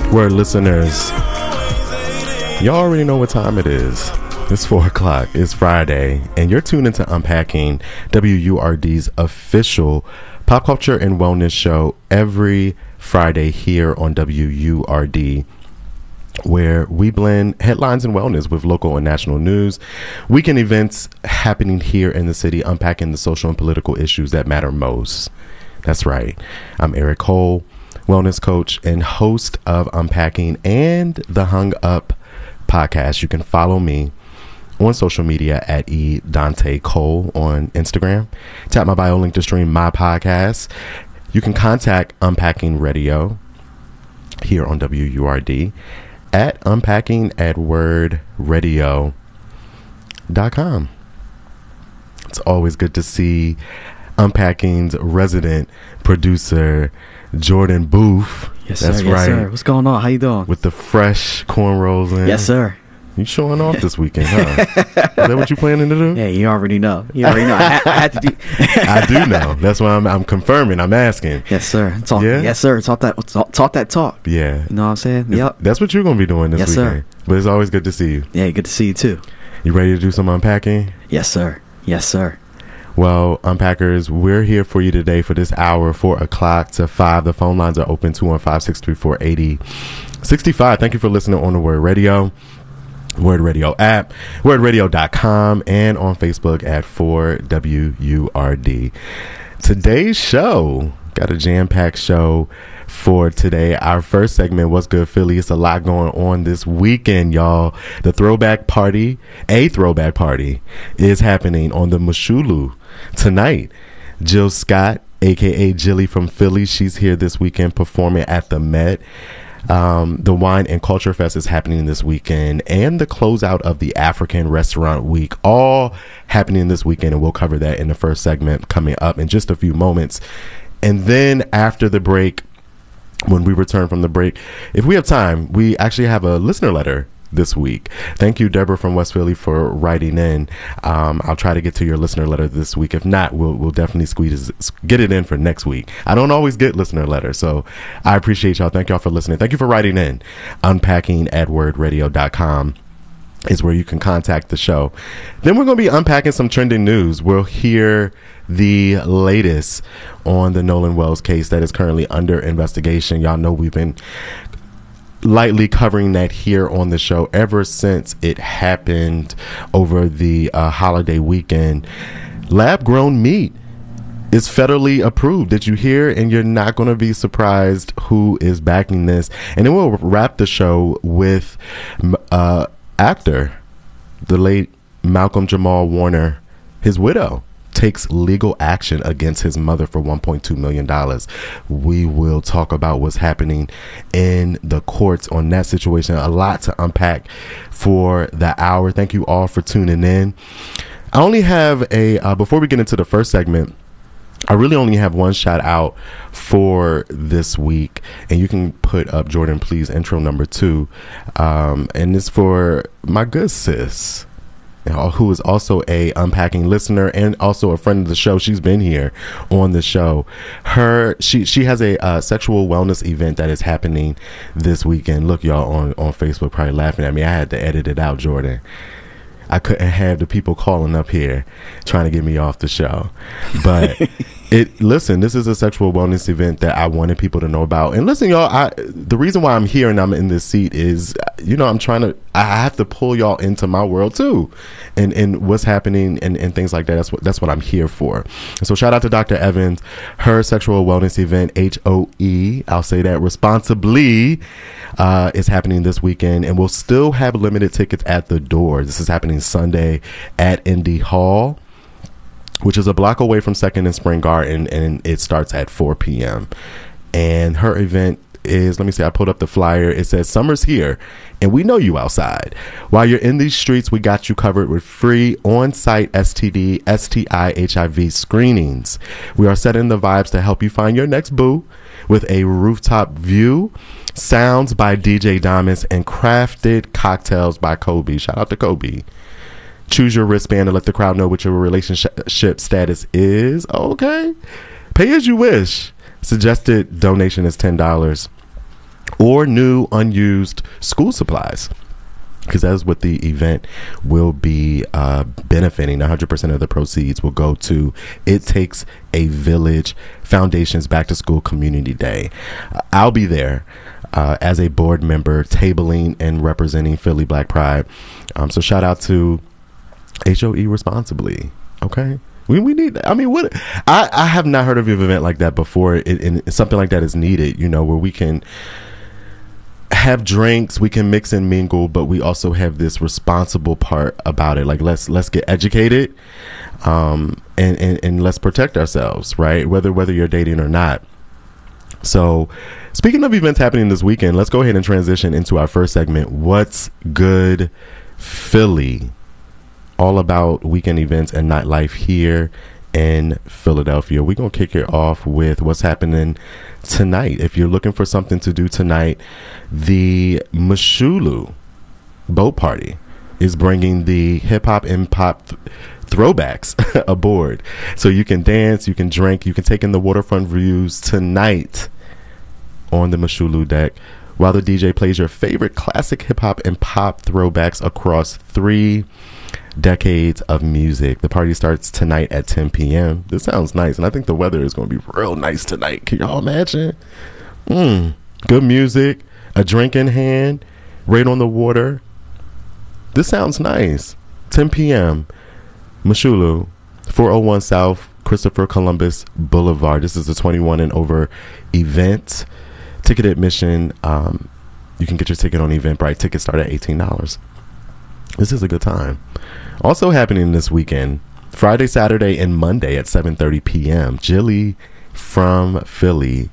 Word listeners, y'all already know what time it is. It's 4 o'clock. It's Friday, and you're tuned into Unpacking, WURD's official pop culture and wellness show every Friday here on WURD, where we blend headlines and wellness with local and national news, weekend events happening here in the city, unpacking the social and political issues that matter most. That's right. I'm Eric Cole, wellness coach and host of Unpacking and the Hung Up podcast. You can follow me on social media at eDanteCole on Instagram. Tap my bio link to stream my podcast. You can contact Unpacking Radio here on WURD at unpacking@wordradio.com. It's always good to see Unpacking's resident producer, Jordan Booth. Yes, sir. Yes, sir. What's going on? How you doing? With the fresh cornrows in. Yes, sir. You showing off this weekend, huh? Is that what you planning to do? Yeah, you already know. I had to do. I do know. That's why I'm confirming. I'm asking. Yes, sir. Yeah? Yes, sir. Talk that talk. Yeah. You know what I'm saying? Yep. That's what you're going to be doing this weekend. Sir. But it's always good to see you. Yeah, good to see you too. You ready to do some unpacking? Yes, sir. Yes, sir. Well, Unpackers, we're here for you today for this hour, 4 o'clock to 5. The phone lines are open, 215-634-8065. Thank you for listening on the Word Radio, Word Radio app, wordradio.com, and on Facebook at 4WURD. Today's show, got a jam-packed show for today. Our first segment, What's Good Philly? It's a lot going on this weekend, y'all. A throwback party is happening on the Moshulu tonight. Jill Scott, aka Jilly from Philly, she's here this weekend performing at the Met. The Wine and Culture Fest is happening this weekend, and the closeout of the African Restaurant Week, all happening this weekend, and we'll cover that in the first segment coming up in just a few moments. And then after the break, when we return from the break, if we have time, we actually have a listener letter this week. Thank you, Deborah from West Philly, for writing in. I'll try to get to your listener letter this week. If not, we'll definitely get it in for next week. I don't always get listener letters, so I appreciate y'all. Thank y'all for listening. Thank you for writing in. Unpacking@wordradio.com is where you can contact the show. Then we're going to be unpacking some trending news. We'll hear the latest on the Nolan Wells case that is currently under investigation. Y'all know we've been lightly covering that here on the show ever since it happened over the holiday weekend. Lab-grown meat is federally approved. Did you hear? And you're not going to be surprised who is backing this. And then we'll wrap the show with actor, the late Malcolm Jamal Warner. His widow takes legal action against his mother for $1.2 million. We will talk about what's happening in the courts on that situation. A lot to unpack for the hour. Thank you all for tuning in. I only have before we get into the first segment, I really only have one shout out for this week, and you can put up, Jordan, please, intro number 2. And it's for my good sis, who is also a Unpacking listener and also a friend of the show. She's been here on the show. She has a sexual wellness event that is happening this weekend. Look, y'all on Facebook probably laughing at me. I had to edit it out, Jordan. I couldn't have the people calling up here trying to get me off the show. But listen, this is a sexual wellness event that I wanted people to know about. And listen, y'all, the reason why I'm here and I'm in this seat is, I have to pull y'all into my world too, and what's happening and things like that. That's what I'm here for. And so shout out to Dr. Evans, her sexual wellness event, HOE, I'll say that responsibly, is happening this weekend, and we'll still have limited tickets at the door. This is happening Sunday at Indy Hall, which is a block away from 2nd and Spring Garden, and it starts at 4 p.m. And her event is, let me see, I pulled up the flyer. It says, "Summer's here, and we know you outside. While you're in these streets, we got you covered with free on-site STD, STI, HIV screenings. We are setting the vibes to help you find your next boo with a rooftop view, sounds by DJ Damas, and crafted cocktails by Kobe." Shout out to Kobe. Choose your wristband and let the crowd know what your relationship status is. Okay. Pay as you wish. Suggested donation is $10. or new unused school supplies, because that's what the event will be benefiting. 100% of the proceeds will go to It Takes a Village Foundation's Back to School Community Day. I'll be there as a board member, tabling and representing Philly Black Pride. So shout out to HOE Responsibly. Okay. We need, I mean, what I have not heard of an event like that before. And something like that is needed, you know, where we can have drinks, we can mix and mingle, but we also have this responsible part about it. Like, let's get educated, and let's protect ourselves, right? Whether you're dating or not. So, speaking of events happening this weekend, let's go ahead and transition into our first segment. What's Good Philly? All about weekend events and nightlife here in Philadelphia. We're going to kick it off with what's happening tonight. If you're looking for something to do tonight, the Moshulu Boat Party is bringing the hip hop and pop throwbacks aboard. So you can dance, you can drink, you can take in the waterfront views tonight on the Moshulu deck while the DJ plays your favorite classic hip hop and pop throwbacks across 3 decades of music. The party starts tonight at 10 p.m. This sounds nice, and I think the weather is going to be real nice tonight. Can y'all imagine? Good music, a drink in hand, right on the water. This sounds nice. 10 p.m. Moshulu, 401 South Christopher Columbus Boulevard. This is a 21 and over event. Ticket admission, you can get your ticket on Eventbrite. Tickets start at $18. This is a good time. Also happening this weekend, Friday, Saturday, and Monday at 7:30 p.m. Jilly from Philly.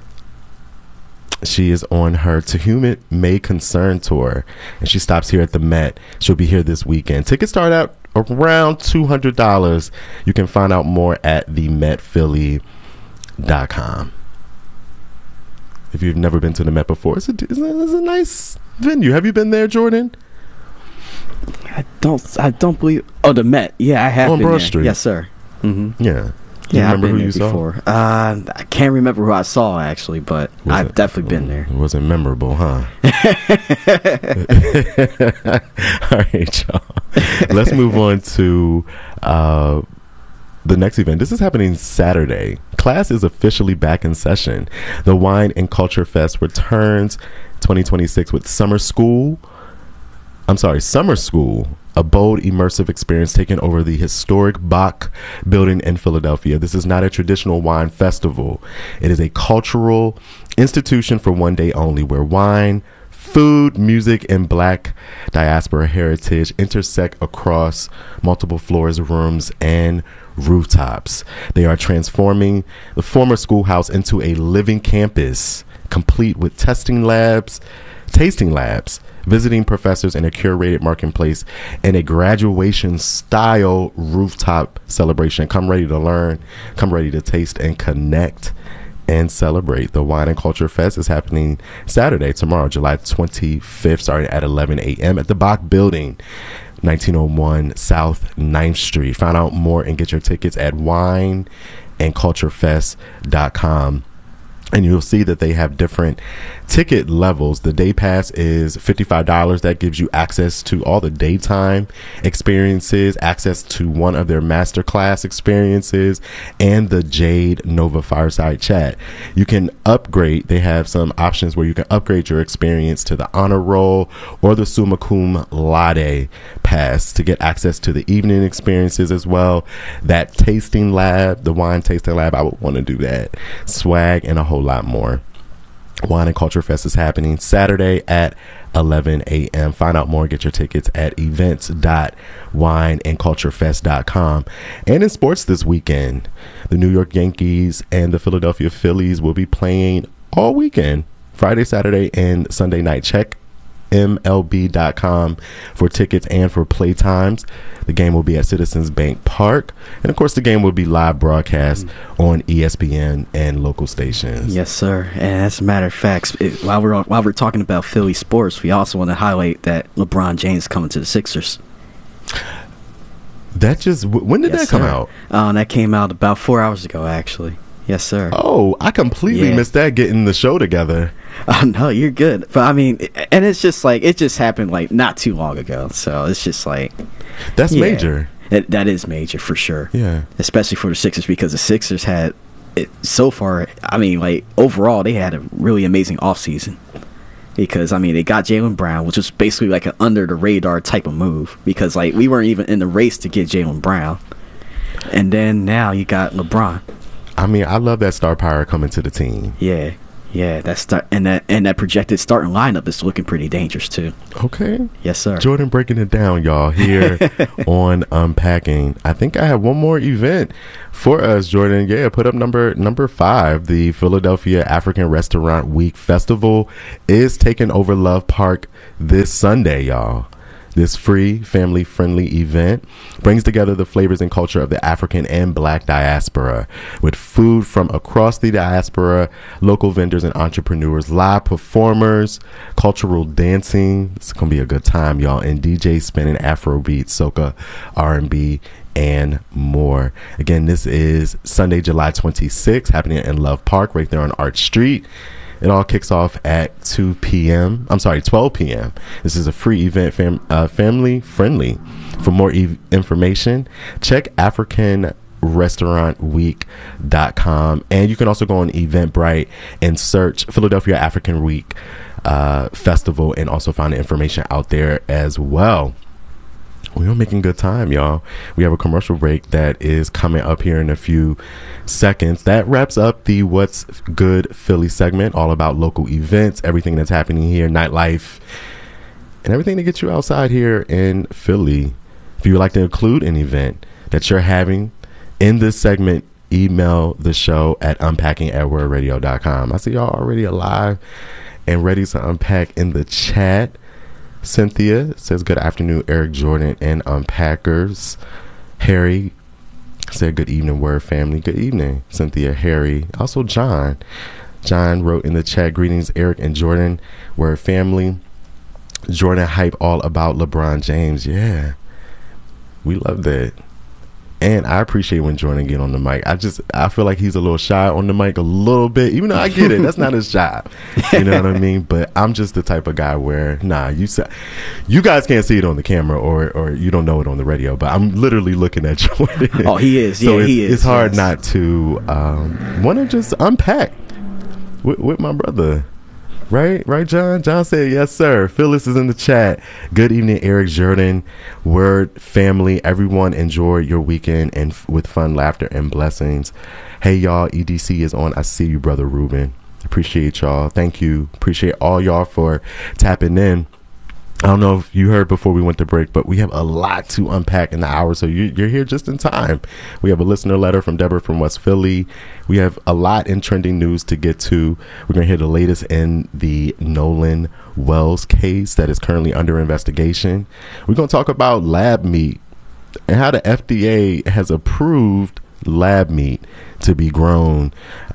She is on her To Whom It May Concern tour, and she stops here at the Met. She'll be here this weekend. Tickets start out around $200. You can find out more at themetphilly.com. If you've never been to the Met before, it's a nice venue. Have you been there, Jordan? I don't believe. Oh, the Met. Yeah, I have on been Broad there. Street. Yes, sir. Mm-hmm. Yeah. Yeah, I've remember been who there you saw? before. I can't remember who I saw actually, but I've definitely been there. It wasn't memorable, huh? All right, y'all. Let's move on to the next event. This is happening Saturday. Class is officially back in session. The Wine and Culture Fest returns 2026 with Summer School, a bold, immersive experience taking over the historic Bach building in Philadelphia. This is not a traditional wine festival. It is a cultural institution for one day only, where wine, food, music, and Black diaspora heritage intersect across multiple floors, rooms, and rooftops. They are transforming the former schoolhouse into a living campus, complete with tasting labs, visiting professors, and a curated marketplace, and a graduation style rooftop celebration. Come ready to learn, come ready to taste and connect and celebrate. The Wine and Culture Fest is happening Saturday, tomorrow, July 25th, starting at 11 a.m. at the Bach Building, 1901 South 9th Street. Find out more and get your tickets at wineandculturefest.com. And you'll see that they have different ticket levels. The day pass is $55. That gives you access to all the daytime experiences, access to one of their masterclass experiences, and the Jade Nova Fireside Chat. You can upgrade. They have some options where you can upgrade your experience to the Honor Roll or the Summa Cum Laude pass to get access to the evening experiences as well. That tasting lab, the wine tasting lab, I would want to do that. Swag and a whole lot more. Wine and Culture Fest is happening Saturday at 11 a.m. Find out more, get your tickets at events.wineandculturefest.com. And in sports this weekend, the New York Yankees and the Philadelphia Phillies will be playing all weekend, Friday, Saturday, and Sunday night. Check MLB.com for tickets and for play times. The game will be at Citizens Bank Park, and of course the game will be live broadcast on ESPN and local stations. Yes, sir. And as a matter of fact, while we're talking about Philly sports, we also want to highlight that LeBron James is coming to the Sixers. That just when did that come out? That came out about 4 hours ago, actually. Yes, sir. Oh, I completely missed that, getting the show together. Oh, no, you're good. But I mean, and it's just like, it just happened like not too long ago. So it's just like, that's major. That is major for sure. Yeah. Especially for the Sixers, because the Sixers had it so far. I mean, like overall, they had a really amazing offseason. Because, I mean, they got Jaylen Brown, which was basically like an under-the-radar type of move. Because, like, we weren't even in the race to get Jaylen Brown. And then now you got LeBron. I mean, I love that star power coming to the team. Yeah. That projected starting lineup is looking pretty dangerous, too. Okay. Yes, sir. Jordan breaking it down, y'all, here on Unpacking. I think I have one more event for us, Jordan. Yeah, put up number 5. The Philadelphia African Restaurant Week Festival is taking over Love Park this Sunday, y'all. This free, family-friendly event brings together the flavors and culture of the African and Black diaspora with food from across the diaspora, local vendors and entrepreneurs, live performers, cultural dancing. It's going to be a good time, y'all, and DJs spinning Afrobeat, soca, R&B, and more. Again, this is Sunday, July 26th, happening in Love Park, right there on Arch Street. It all kicks off at 12 p.m. This is a free event, family friendly. For more information, check AfricanRestaurantWeek.com. And you can also go on Eventbrite and search Philadelphia African Week Festival and also find the information out there as well. We're making good time, y'all. We have a commercial break that is coming up here in a few seconds. That wraps up the What's Good Philly segment, all about local events, everything that's happening here, nightlife, and everything to get you outside here in Philly. If you would like to include an event that you're having in this segment, email the show at unpacking@wordradio.com. I see y'all already alive and ready to unpack in the chat. Cynthia says, good afternoon, Eric, Jordan, and Unpackers. Harry said, good evening, Word family. Good evening, Cynthia, Harry. Also, John wrote in the chat, greetings, Eric and Jordan, Word family. Jordan hype all about LeBron James. Yeah, we love that. And I appreciate when Jordan get on the mic. I feel like he's a little shy on the mic a little bit, even though I get it. That's not his job. You know what I mean? But I'm just the type of guy where, you guys can't see it on the camera or you don't know it on the radio, but I'm literally looking at Jordan. Oh, he is. So he is. It's hard not to want to just unpack with my brother. Right, John? John said, yes, sir. Phyllis is in the chat. Good evening, Eric, Jordan, Word family. Everyone enjoy your weekend and with fun, laughter, and blessings. Hey, y'all, EDC is on. I see you, Brother Ruben. Appreciate y'all. Thank you. Appreciate all y'all for tapping in. I don't know if you heard before we went to break, but we have a lot to unpack in the hour, so you're here just in time. We have a listener letter from Deborah from West Philly. We have a lot in trending news to get to. We're going to hear the latest in the Nolan Wells case that is currently under investigation. We're going to talk about lab meat and how the FDA has approved lab meat to be grown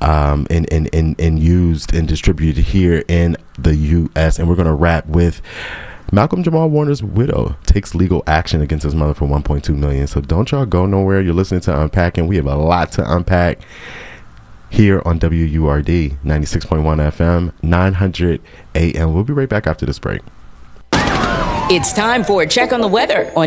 and used and distributed here in the U.S. And we're going to wrap with Malcolm Jamal Warner's widow takes legal action against his mother for $1.2 million. So don't y'all go nowhere. You're listening to Unpacking. We have a lot to unpack here on WURD 96.1 FM, 900 AM. We'll be right back after this break. It's time for a check on the weather on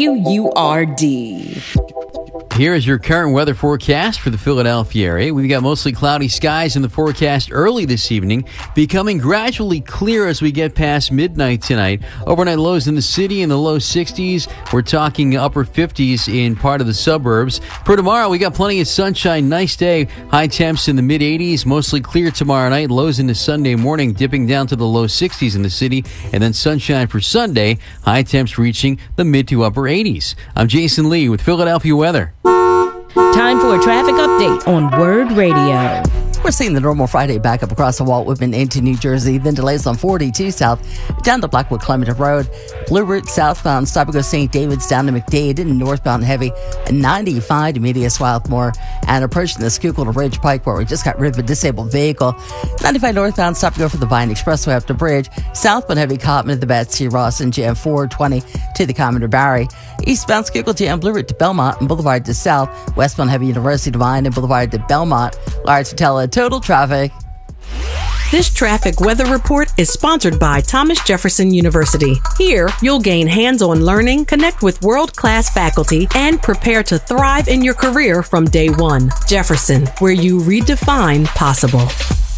WURD. Here is your current weather forecast for the Philadelphia area. We've got mostly cloudy skies in the forecast early this evening, becoming gradually clear as we get past midnight tonight. Overnight lows in the city in the low 60s. We're talking upper 50s in part of the suburbs. For tomorrow, we got plenty of sunshine. Nice day. High temps in the mid 80s. Mostly clear tomorrow night. Lows into Sunday morning, dipping down to the low 60s in the city. And then sunshine for Sunday. High temps reaching the mid to upper 80s. I'm Jason Lee with Philadelphia Weather. Time for a traffic update on Word Radio. We're seeing the normal Friday backup across the Walt Whitman into New Jersey, then delays on 42 South down to Blackwood Clementon Road. Blue Route southbound, stop and go St. David's down to McDade, and northbound heavy, and 95 to Media Swarthmore, and approaching the Schuylkill to Ridge Pike, where we just got rid of a disabled vehicle. 95 northbound, stop and go for the Vine Expressway up to Bridge. Southbound heavy, Cotman at the Betsy Ross, and Jam 420 to the Commodore Barry. Eastbound Schuylkill Jam, Blue Route to Belmont and Boulevard to South. Westbound heavy, University to Vine and Boulevard to Belmont. Large Tele total traffic. This traffic weather report is sponsored by Thomas Jefferson University. Here, you'll gain hands-on learning, connect with world-class faculty, and prepare to thrive in your career from day one. Jefferson, where you redefine possible.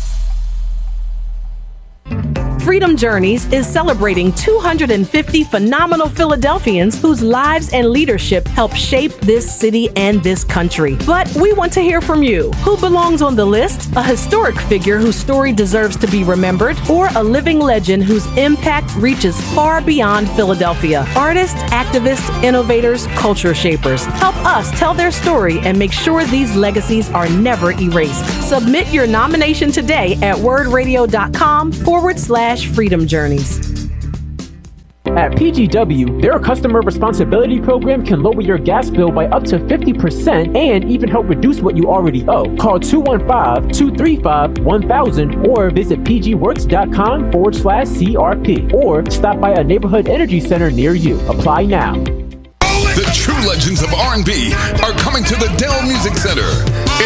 Freedom Journeys is celebrating 250 phenomenal Philadelphians whose lives and leadership help shape this city and this country. But we want to hear from you. Who belongs on the list? A historic figure whose story deserves to be remembered, or a living legend whose impact reaches far beyond Philadelphia? Artists, activists, innovators, culture shapers. Help us tell their story and make sure these legacies are never erased. Submit your nomination today at wordradio.com/Freedom Journeys. At PGW, their customer responsibility program can lower your gas bill by up to 50% and even help reduce what you already owe. Call 215-235-1000 or visit pgworks.com/CRP or stop by a neighborhood energy center near you. Apply now. The true legends of R&B are coming to the Dell Music Center.